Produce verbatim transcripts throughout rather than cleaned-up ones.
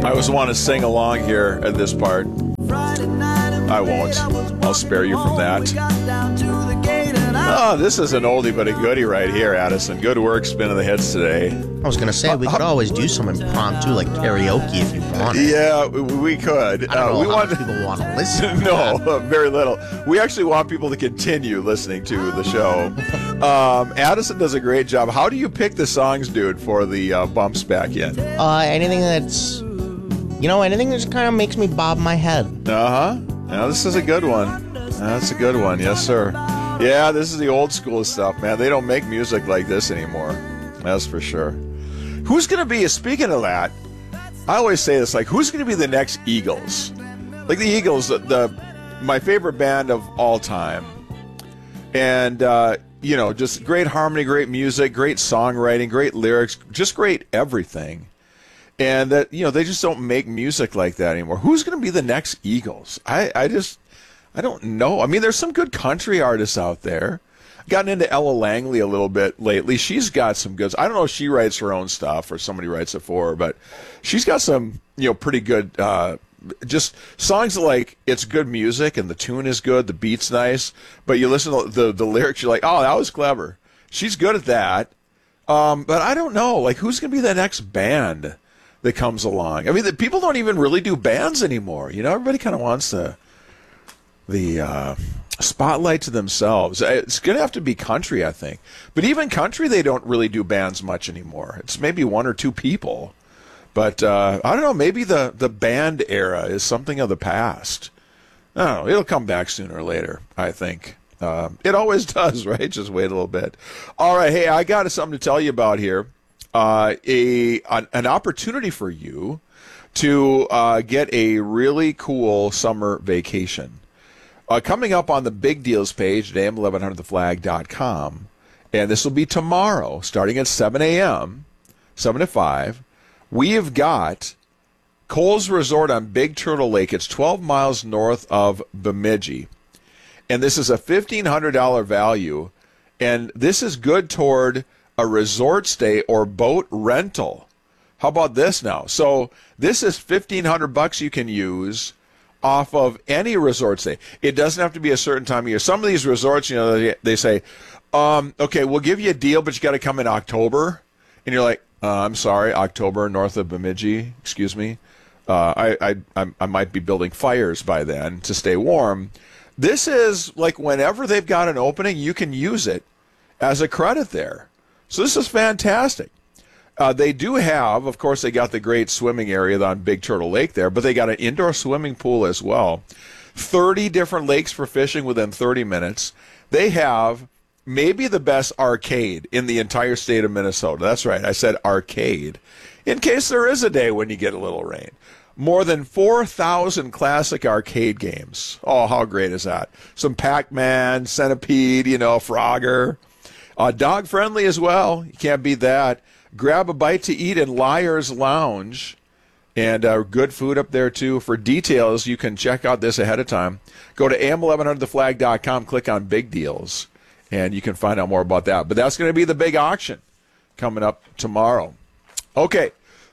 I always want to sing along here at this part. I won't. I'll spare you from that. Oh, this is an oldie but a goodie right here, Addison. Good work spinning the hits today. I was going to say, we could always do some impromptu, like karaoke, if you want. Yeah, we could. I don't know uh, we how want much people want to listen. No, uh, very little. We actually want people to continue listening to the show. Um, Addison does a great job. How do you pick the songs, dude, for the uh, bumps back in? Uh, anything that's, you know, anything that just kind of makes me bob my head. Uh-huh. Now, this is a good one. That's a good one. Yes, sir. Yeah, this is the old school stuff, man. They don't make music like this anymore. That's for sure. Who's going to be, speaking of that, I always say this, like, who's going to be the next Eagles? Like the Eagles, the, the my favorite band of all time. And, uh, you know, just great harmony, great music, great songwriting, great lyrics, just great everything. And that, you know, they just don't make music like that anymore. Who's going to be the next Eagles? I, I just, I don't know. I mean, there's some good country artists out there. I've gotten into Ella Langley a little bit lately. She's got some goods. I don't know if she writes her own stuff or somebody writes it for her, but she's got some, you know, pretty good, uh, just songs like it's good music and the tune is good, the beat's nice, but you listen to the, the lyrics, you're like, oh, that was clever. She's good at that. Um, but I don't know, like, who's going to be the next band that comes along? I mean, the, people don't even really do bands anymore. You know, everybody kind of wants to, the uh, spotlight to themselves. It's going to have to be country, I think. But even country, they don't really do bands much anymore. It's maybe one or two people. But uh, I don't know, maybe the, the band era is something of the past. I don't know, it'll come back sooner or later, I think. Uh, it always does, right? Just wait a little bit. All right, hey, I got something to tell you about here. Uh, a an, an opportunity for you to uh, get a really cool summer vacation. Uh, coming up on the Big Deals page at A M eleven hundred the flag dot com, and this will be tomorrow, starting at seven a.m., seven to five, we have got Coles Resort on Big Turtle Lake. It's twelve miles north of Bemidji, and this is a fifteen hundred dollars value, and this is good toward a resort stay or boat rental. How about this now? So this is fifteen hundred bucks you can use off of any resort stay. It doesn't have to be a certain time of year. Some of these resorts, you know, they, they say, um, okay, we'll give you a deal, but you got to come in October. And you're like, uh, I'm sorry, October north of Bemidji, excuse me. Uh, I, I, I might be building fires by then to stay warm. This is like whenever they've got an opening, you can use it as a credit there. So this is fantastic. Uh, they do have, of course, they got the great swimming area on Big Turtle Lake there, but they got an indoor swimming pool as well. thirty different lakes for fishing within thirty minutes. They have maybe the best arcade in the entire state of Minnesota. That's right, I said arcade. In case there is a day when you get a little rain. More than four thousand classic arcade games. Oh, how great is that? Some Pac-Man, Centipede, you know, Frogger. Uh, dog-friendly as well. You can't beat that. Grab a bite to eat in Liar's Lounge. And uh, good food up there, too. For details, you can check out this ahead of time. Go to A M eleven hundred the flag dot com, click on Big Deals, and you can find out more about that. But that's going to be the big auction coming up tomorrow. Okay.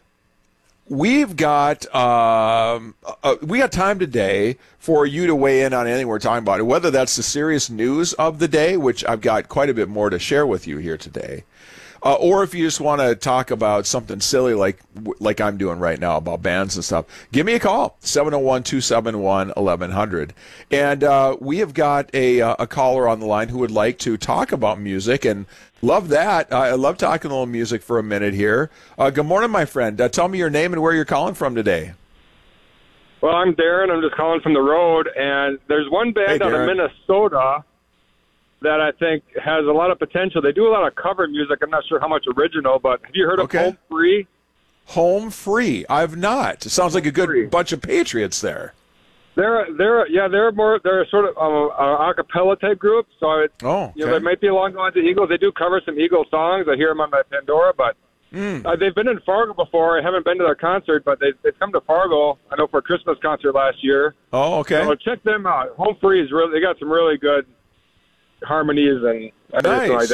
We've got um, uh, we got time today for you to weigh in on anything we're talking about, whether that's the serious news of the day, which I've got quite a bit more to share with you here today, uh, or if you just want to talk about something silly like like I'm doing right now about bands and stuff. Give me a call, seven oh one, two seven one, eleven hundred. And uh, we have got a, a caller on the line who would like to talk about music, and love that. Uh, I love talking a little music for a minute here. Uh, good morning, my friend. Uh, tell me your name and where you're calling from today. Well, I'm Darren. I'm just calling from the road, and there's one band Hey, out of Minnesota that I think has a lot of potential. They do a lot of cover music. I'm not sure how much original, but have you heard of Okay. Home Free? Home Free. I've not. It sounds like a good Free. bunch of patriots there. They're they're yeah they're more they're sort of um, a acapella type group. So it, Oh, you know, okay. they might be along the lines of Eagles. They do cover some Eagles songs. I hear them on my Pandora, but Mm. uh, they've been in Fargo before. I haven't been to their concert, but they they've come to Fargo. I know for a Christmas concert last year. Oh, okay. So check them out. Home Free is really they got some really good harmonies and everything Nice. like that.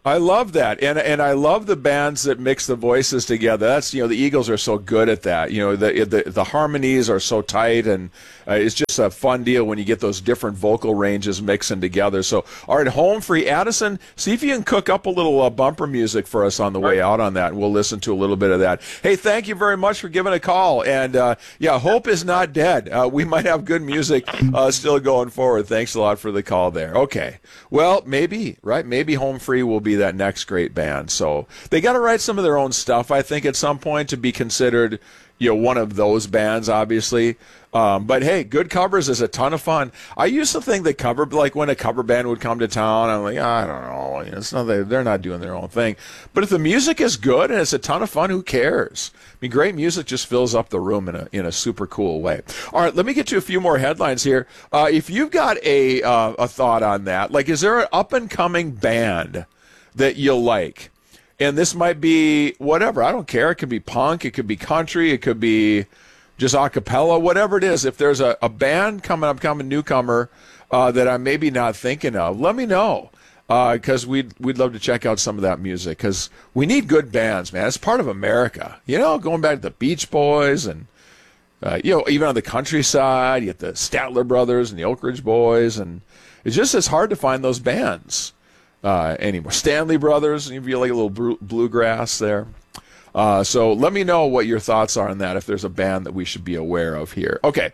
I love that, and and I love the bands that mix the voices together. That's you know the Eagles are so good at that. You know the the, the harmonies are so tight, and uh, it's just a fun deal when you get those different vocal ranges mixing together. So, all right, home free, Addison. See if you can cook up a little uh, bumper music for us on the way out on that, and we'll listen to a little bit of that. Hey, thank you very much for giving a call, and uh, yeah, hope is not dead. Uh, we might have good music uh, still going forward. Thanks a lot for the call there. Okay, well maybe right, maybe home free will be that next great band. So they got to write some of their own stuff, I think, at some point to be considered, you know, one of those bands, obviously. Um, but hey, good covers is a ton of fun. I used to think that cover, like when a cover band would come to town, I'm like, I don't know, you know, it's not they're not doing their own thing. But if the music is good and it's a ton of fun, who cares? I mean, great music just fills up the room in a in a super cool way. All right, let me get to a few more headlines here. Uh, if you've got a uh, a thought on that, like, is there an up and coming band that you like? And this might be whatever. I don't care. It could be punk. It could be country. It could be just a cappella, whatever it is. If there's a, a band coming up, coming newcomer uh, that I'm maybe not thinking of, let me know. Because uh, we'd, we'd love to check out some of that music. Because we need good bands, man. It's part of America. You know, going back to the Beach Boys and, uh, you know, even on the countryside, you get the Statler Brothers and the Oak Ridge Boys. And it's just it's hard to find those bands. Uh, anymore. Stanley Brothers, you feel like a little bl- bluegrass there. Uh, so let me know what your thoughts are on that, if there's a band that we should be aware of here. Okay.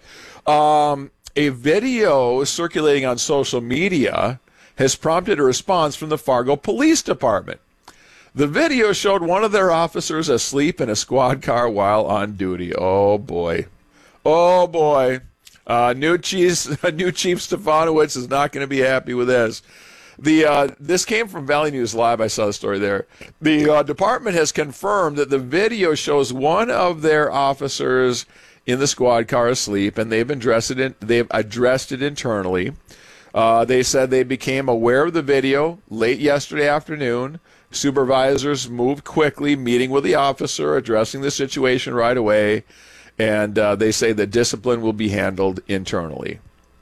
Um, a video circulating on social media has prompted a response from the Fargo Police Department. The video showed one of their officers asleep in a squad car while on duty. Oh, boy. Oh, boy. Uh, new Chief, new Chief Stefanowicz is not going to be happy with this. The uh, this came from Valley News Live. I saw the story there. The uh, department has confirmed that the video shows one of their officers in the squad car asleep, and they've addressed it. In, they've addressed it internally. Uh, they said they became aware of the video late yesterday afternoon. Supervisors moved quickly, meeting with the officer, addressing the situation right away, and uh, they say that discipline will be handled internally.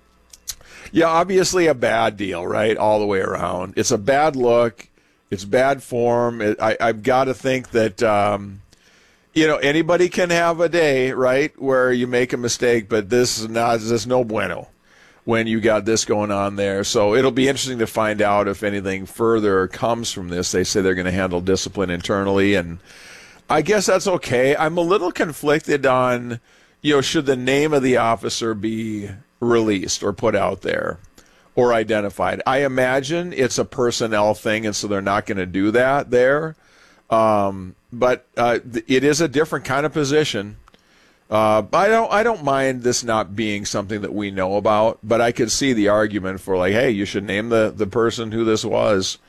Yeah, obviously a bad deal, right, all the way around. It's a bad look. It's bad form. It, I, I've got to think that, um, you know, anybody can have a day, right, where you make a mistake, but this is not, this is no bueno when you got this going on there. So it'll be interesting to find out if anything further comes from this. They say they're going to handle discipline internally, and I guess that's okay. I'm a little conflicted on, you know, should the name of the officer be released or put out there or identified. I imagine it's a personnel thing, and so they're not going to do that there. Um, but uh, it is a different kind of position. Uh, I don't I don't mind this not being something that we know about, but I could see the argument for, like, hey, you should name the, the person who this was.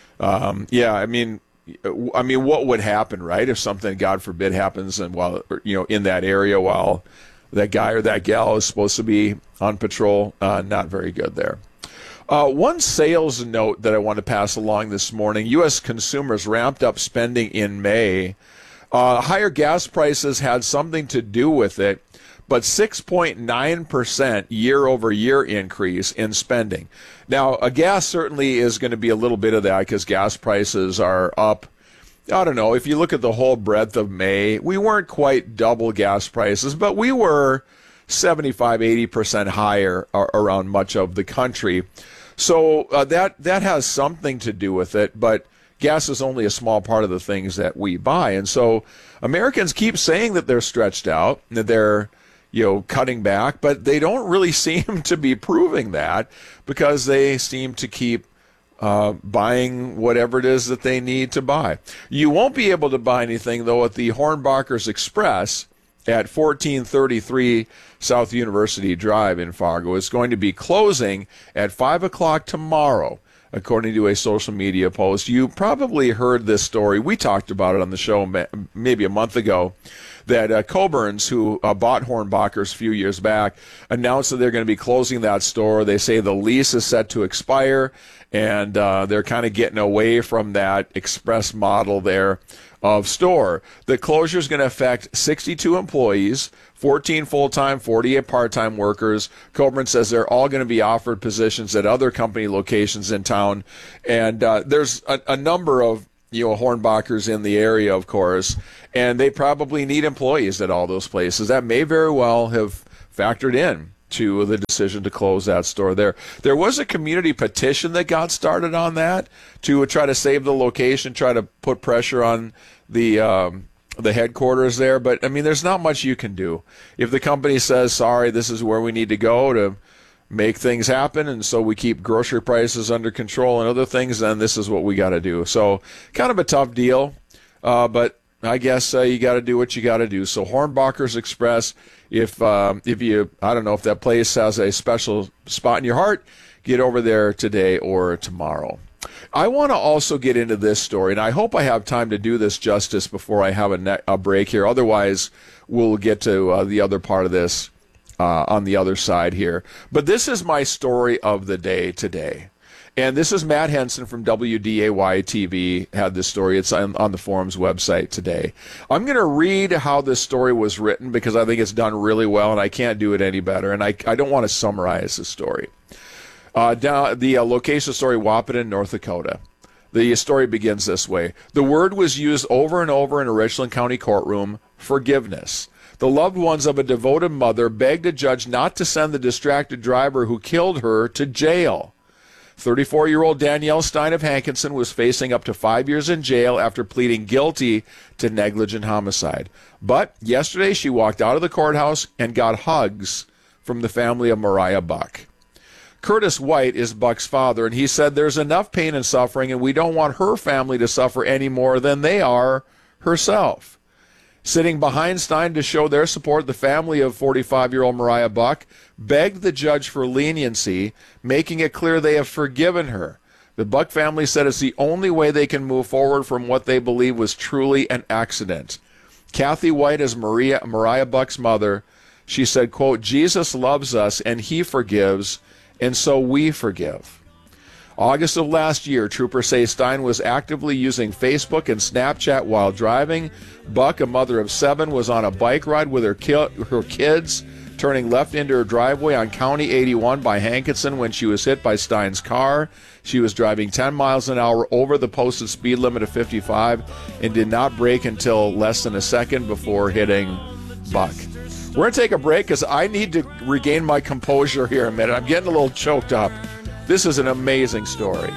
Um, yeah, I mean, I mean, what would happen, right, if something, God forbid, happens and while you know in that area while that guy or that gal is supposed to be on patrol? Uh, not very good there. Uh, one sales note that I want to pass along this morning: U S consumers ramped up spending in May. Uh, higher gas prices had something to do with it, but six point nine percent year-over-year increase in spending. Now, a gas certainly is going to be a little bit of that because gas prices are up. I don't know, if you look at the whole breadth of May, we weren't quite double gas prices, but we were seventy-five, eighty percent higher around much of the country. So uh, that that has something to do with it, but gas is only a small part of the things that we buy. And so Americans keep saying that they're stretched out, that they're, you know, cutting back, but they don't really seem to be proving that because they seem to keep uh, buying whatever it is that they need to buy. You won't be able to buy anything, though, at the Hornbachers Express at fourteen thirty-three South University Drive in Fargo. It's going to be closing at five o'clock tomorrow, according to a social media post. You probably heard this story. We talked about it on the show maybe a month ago. that uh, Coburn's, who uh, bought Hornbacher's a few years back, announced that they're going to be closing that store. They say the lease is set to expire, and uh, they're kind of getting away from that express model there of store. The closure is going to affect sixty-two employees, fourteen full-time, forty-eight part-time workers. Coburn says they're all going to be offered positions at other company locations in town. And uh, there's a, a number of you know Hornbachers in the area, of course, and they probably need employees at all those places. That may very well have factored in to the decision to close that store there. There was a community petition that got started on that to try to save the location, try to put pressure on the um, the headquarters there. But, I mean, there's not much you can do. If the company says, sorry, this is where we need to go to make things happen, and so we keep grocery prices under control and other things, then this is what we got to do. So kind of a tough deal, uh, but I guess uh, you got to do what you got to do. So Hornbacher's Express, if uh, if you, I don't know if that place has a special spot in your heart, get over there today or tomorrow. I want to also get into this story, and I hope I have time to do this justice before I have a, ne- a break here. Otherwise, we'll get to uh, the other part of this uh, on the other side here. But this is my story of the day today. And this is Matt Henson from W D A Y T V had this story. It's on, on the forum's website today. I'm going to read how this story was written because I think it's done really well, and I can't do it any better. And I, I don't want to summarize the story. Uh, down the uh, location story, Wahpeton, North Dakota. The story begins this way. The word was used over and over in a Richland County courtroom, forgiveness. The loved ones of a devoted mother begged a judge not to send the distracted driver who killed her to jail. thirty-four-year-old Danielle Stein of Hankinson was facing up to five years in jail after pleading guilty to negligent homicide. But yesterday she walked out of the courthouse and got hugs from the family of Mariah Buck. Curtis White is Buck's father, and he said there's enough pain and suffering, and we don't want her family to suffer any more than they are herself. Sitting behind Stein to show their support, the family of forty-five-year-old Mariah Buck begged the judge for leniency, making it clear they have forgiven her. The Buck family said it's the only way they can move forward from what they believe was truly an accident. Kathy White is Maria, Mariah Buck's mother. She said, quote, Jesus loves us and he forgives, and so we forgive. August of last year, troopers say Stein was actively using Facebook and Snapchat while driving. Buck, a mother of seven, was on a bike ride with her, ki- her kids, turning left into her driveway on County eighty-one by Hankinson when she was hit by Stein's car. She was driving ten miles an hour over the posted speed limit of fifty-five and did not brake until less than a second before hitting Buck. We're going to take a break because I need to regain my composure here a minute. I'm getting a little choked up. This is an amazing story.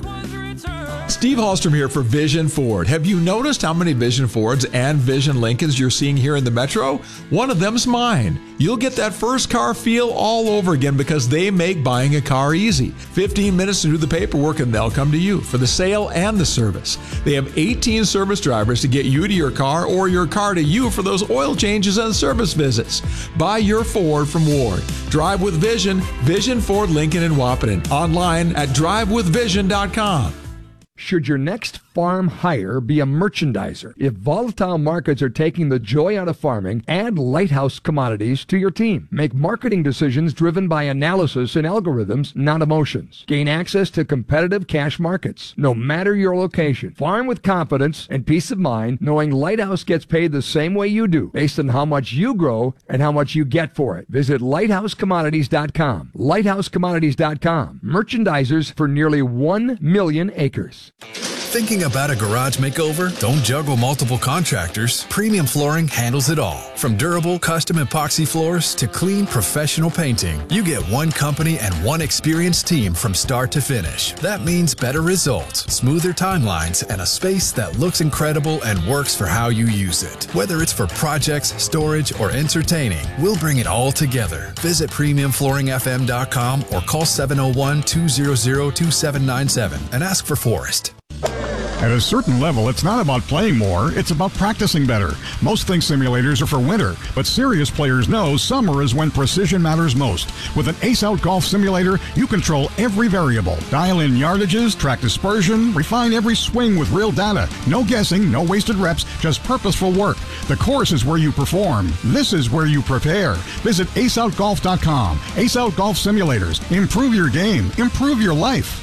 Steve Hallstrom here for Vision Ford. Have you noticed how many Vision Fords and Vision Lincolns you're seeing here in the Metro? One of them's mine. You'll get that first car feel all over again because they make buying a car easy. fifteen minutes to do the paperwork and they'll come to you for the sale and the service. They have eighteen service drivers to get you to your car or your car to you for those oil changes and service visits. Buy your Ford from Ward. Drive with Vision. Vision Ford Lincoln in Wahpeton. Online at drive with vision dot com. Should your next farm hire be a merchandiser? If volatile markets are taking the joy out of farming, add Lighthouse Commodities to your team. Make marketing decisions driven by analysis and algorithms, not emotions. Gain access to competitive cash markets, no matter your location. Farm with confidence and peace of mind, knowing Lighthouse gets paid the same way you do, based on how much you grow and how much you get for it. Visit lighthouse commodities dot com. lighthouse commodities dot com. Merchandisers for nearly one million acres. Thinking about a garage makeover? Don't juggle multiple contractors. Premium Flooring handles it all. From durable custom epoxy floors to clean professional painting, you get one company and one experienced team from start to finish. That means better results, smoother timelines, and a space that looks incredible and works for how you use it. Whether it's for projects, storage, or entertaining, we'll bring it all together. Visit premium flooring f m dot com or call seven oh one, two hundred, two seven nine seven and ask for Forrest. At a certain level, it's not about playing more, it's about practicing better. Most think simulators are for winter, but serious players know summer is when precision matters most. With an Ace Out Golf Simulator, you control every variable. Dial in yardages, track dispersion, refine every swing with real data. No guessing, no wasted reps, just purposeful work. The course is where you perform. This is where you prepare. Visit ace out golf dot com. Ace Out Golf Simulators. Improve your game. Improve your life.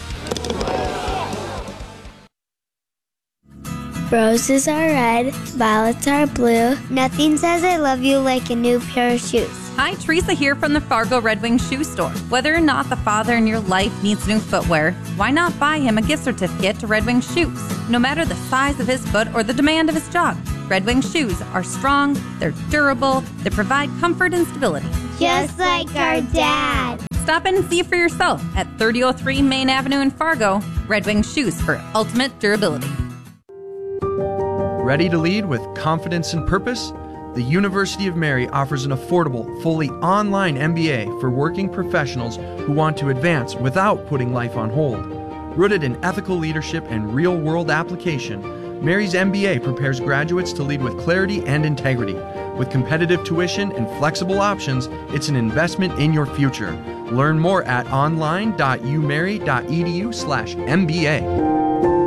Roses are red, violets are blue. Nothing says I love you like a new pair of shoes. Hi, Teresa here from the Fargo Red Wing Shoe Store. Whether or not the father in your life needs new footwear, why not buy him a gift certificate to Red Wing Shoes? No matter the size of his foot or the demand of his job, Red Wing shoes are strong, they're durable, they provide comfort and stability. Just like our dad. Stop in and see for yourself at thirty oh three Main Avenue in Fargo. Red Wing Shoes for ultimate durability. Ready to lead with confidence and purpose? The University of Mary offers an affordable, fully online M B A for working professionals who want to advance without putting life on hold. Rooted in ethical leadership and real-world application, Mary's M B A prepares graduates to lead with clarity and integrity. With competitive tuition and flexible options, it's an investment in your future. Learn more at online dot u mary dot e d u slash M B A.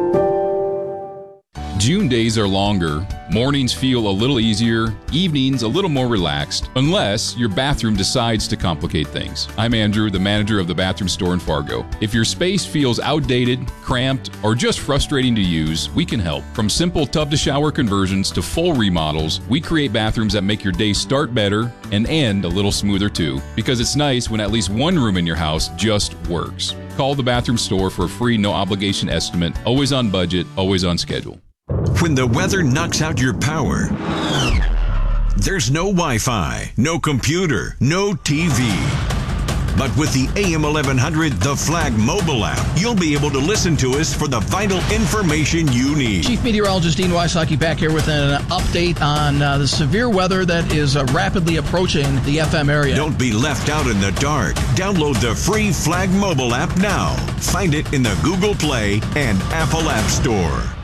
June days are longer, mornings feel a little easier, evenings a little more relaxed, unless your bathroom decides to complicate things. I'm Andrew, the manager of the bathroom store in Fargo. If your space feels outdated, cramped, or just frustrating to use, we can help. From simple tub-to-shower conversions to full remodels, we create bathrooms that make your day start better and end a little smoother too, because it's nice when at least one room in your house just works. Call the bathroom store for a free no-obligation estimate, always on budget, always on schedule. When the weather knocks out your power, there's no Wi-Fi, no computer, no T V. But with the A M eleven hundred The Flag mobile app, you'll be able to listen to us for the vital information you need. Chief Meteorologist Dean Wysocki back here with an update on uh, the severe weather that is uh, rapidly approaching the F M area. Don't be left out in the dark. Download the free Flag mobile app now. Find it in the Google Play and Apple App Store.